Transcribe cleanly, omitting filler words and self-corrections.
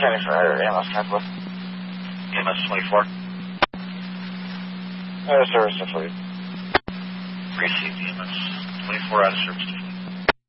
County for EMS Capital. EMS 24. Service to fleet. Received EMS 24 out of service to fleet.